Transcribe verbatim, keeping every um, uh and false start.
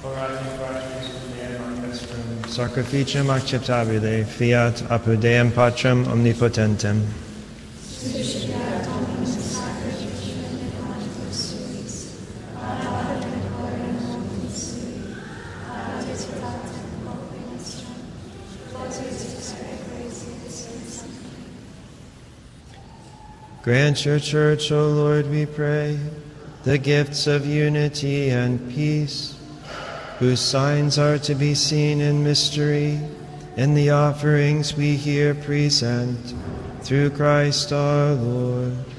Sacrificium acceptabile, fiat apud Deum Patrem omnipotentem. Grant your church, O Lord, we pray, the gifts of unity and peace, whose signs are to be seen in mystery, in the offerings we here present, through Christ our Lord.